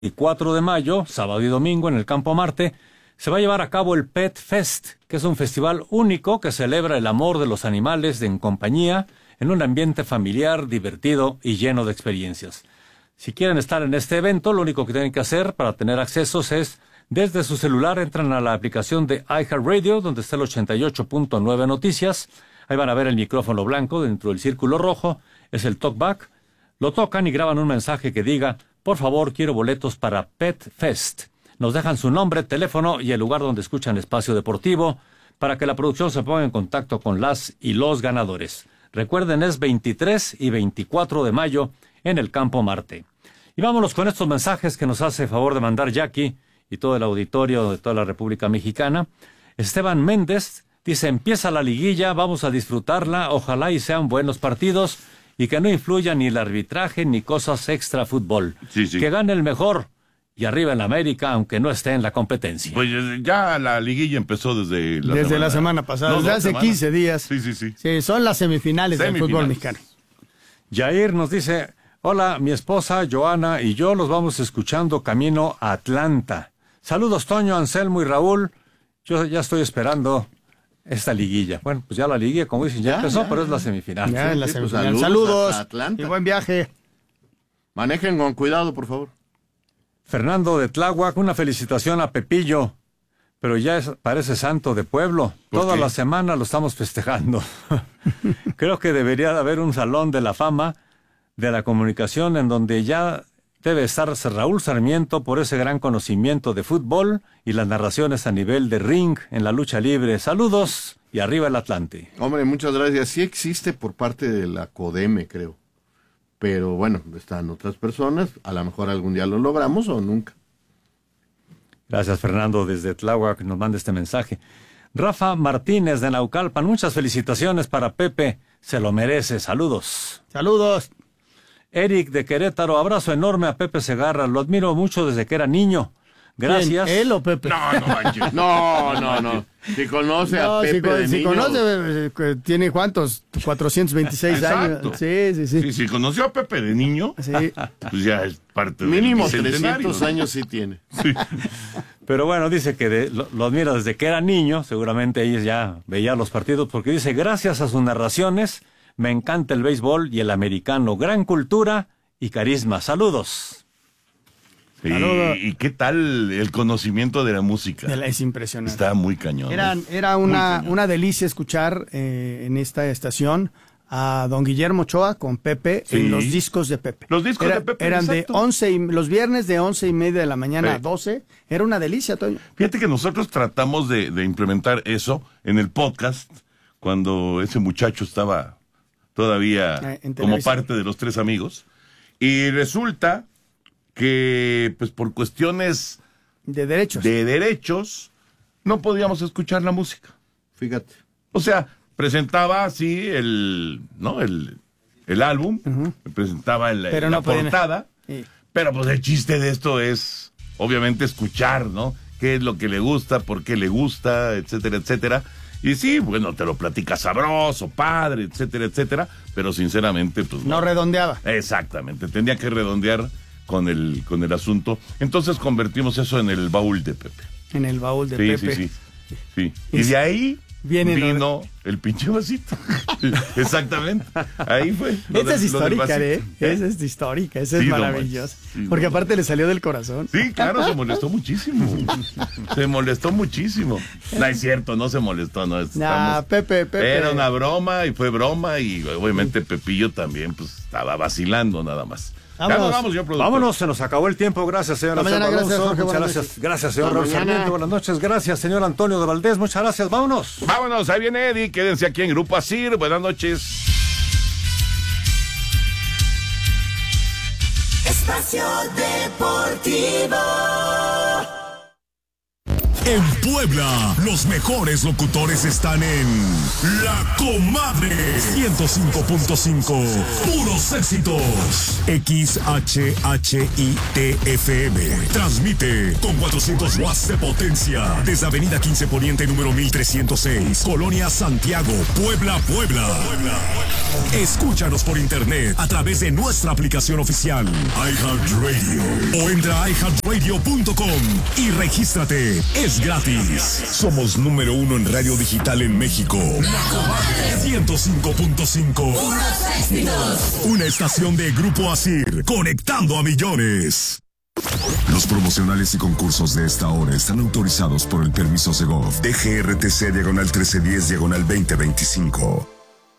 4 de mayo, sábado y domingo, en el Campo Marte, se va a llevar a cabo el Pet Fest, que es un festival único que celebra el amor de los animales en compañía, en un ambiente familiar, divertido y lleno de experiencias. Si quieren estar en este evento, lo único que tienen que hacer para tener accesos es, desde su celular, entran a la aplicación de iHeartRadio, donde está el 88.9 Noticias. Ahí van a ver el micrófono blanco dentro del círculo rojo, es el talkback. Lo tocan y graban un mensaje que diga: por favor, quiero boletos para Pet Fest. Nos dejan su nombre, teléfono y el lugar donde escuchan Espacio Deportivo para que la producción se ponga en contacto con las y los ganadores. Recuerden, es 23 y 24 de mayo en el Campo Marte. Y vámonos con estos mensajes que nos hace favor de mandar Jackie y todo el auditorio de toda la República Mexicana. Esteban Méndez dice: empieza la liguilla, vamos a disfrutarla, ojalá y sean buenos partidos y que no influya ni el arbitraje ni cosas extra fútbol. Sí. Que gane el mejor y arriba en América, aunque no esté en la competencia. Pues ya la liguilla empezó desde la semana pasada, desde hace 15 días. Sí. Sí, son las semifinales del fútbol mexicano. Jair nos dice: hola, mi esposa Joana y yo los vamos escuchando camino a Atlanta. Saludos, Toño, Anselmo y Raúl. Yo ya estoy esperando esta liguilla. Bueno, pues ya la liguilla, como dicen, ya empezó, pero es la semifinal. Ya en la Sí, semifinal. pues, saludos a Atlanta. y buen viaje. Manejen con cuidado, por favor. Fernando de Tláhuac, una felicitación a Pepillo, pero ya parece santo de pueblo. Toda la semana lo estamos festejando. Creo que debería de haber un salón de la fama de la comunicación en donde ya debe estar Raúl Sarmiento por ese gran conocimiento de fútbol y las narraciones a nivel de ring en la lucha libre. Saludos y arriba el Atlante. Hombre, muchas gracias. Sí existe por parte de la CODEME, creo. Pero bueno, están otras personas. A lo mejor algún día lo logramos o nunca. Gracias, Fernando, desde Tláhuac nos manda este mensaje. Rafa Martínez de Naucalpan, muchas felicitaciones para Pepe. Se lo merece. Saludos. Saludos. Eric de Querétaro, abrazo enorme a Pepe Segarra. Lo admiro mucho desde que era niño. Gracias. ¿Quién? ¿Él o Pepe? No. Si conoce a Pepe de si niño. Conoce, ¿tiene cuántos? 426 Exacto. años. Sí. Sí, si conoció a Pepe de niño, Sí. pues ya es parte Mínimo del bicentenario. 300 años sí tiene. Sí. Pero bueno, dice que lo admira desde que era niño. Seguramente ella ya veía los partidos porque dice: gracias a sus narraciones, me encanta el béisbol y el americano. Gran cultura y carisma. Saludos. Sí, ¿y qué tal el conocimiento de la música? Es impresionante. Está muy cañón. Era una delicia escuchar en esta estación a don Guillermo Ochoa con Pepe en los discos de Pepe. Los discos de Pepe, eran exacto. de 11 los viernes de 11:30 de la mañana a 12. Era una delicia, Toño. Fíjate que nosotros tratamos de implementar eso en el podcast cuando ese muchacho estaba todavía como parte de los Tres Amigos. Y resulta que, pues, por cuestiones de derechos no podíamos escuchar la música. Fíjate. O sea, presentaba así el álbum, presentaba la portada, pero pues el chiste de esto es obviamente escuchar, ¿no? Qué es lo que le gusta, por qué le gusta, etcétera, etcétera. Y sí, bueno, te lo platica sabroso, padre, etcétera, etcétera, pero sinceramente, pues no redondeaba. Exactamente, tenía que redondear con el asunto. Entonces convertimos eso en el baúl de Pepe. En el baúl de Pepe. Sí. Y de ahí vino el pinche vasito. Exactamente. Ahí fue. Esa es histórica, Esa es histórica, esa es maravillosa. Porque aparte le salió del corazón. Sí, claro, se molestó muchísimo. No es cierto, no se molestó, no. Pepe. Era una broma y fue broma y obviamente Pepillo también pues estaba vacilando nada más. Vámonos, se nos acabó el tiempo. Gracias, señor Alonso. Muchas gracias. Gracias, señor Raúl Sarmiento. Buenas noches. Gracias, señor Antonio de Valdés. Muchas gracias. Vámonos. Ahí viene Eddie. Quédense aquí en Grupo Asir. Buenas noches. Espacio Deportivo. En Puebla, los mejores locutores están en La Comadre 105.5. Puros éxitos. XHHIT-FM. Transmite con 400 watts de potencia desde Avenida 15 Poniente número 1306, Colonia Santiago, Puebla, Puebla. Escúchanos por internet a través de nuestra aplicación oficial iHeartRadio o entra a iHeartRadio.com y regístrate. Es gratis. Somos número 1 en radio digital en México. La Comadre 105.5. Una estación de Grupo Asir, conectando a millones. Los promocionales y concursos de esta hora están autorizados por el permiso Segov DGRTC /1310/2025.